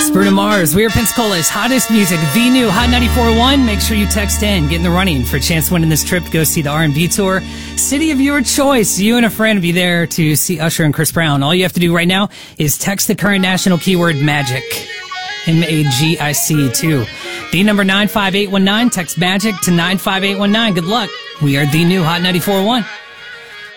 Bruno Mars, We Are Pensacola's hottest music, the new Hot 94.1. Make sure you text in, get in the running for a chance to win in this trip to go see the R&B tour. City of your choice. You and a friend be there to see Usher and Chris Brown. All you have to do right now is text the current national keyword MAGIC. MAGIC to the number 95819. Text MAGIC to 95819. Good luck. We are the new Hot 94.1.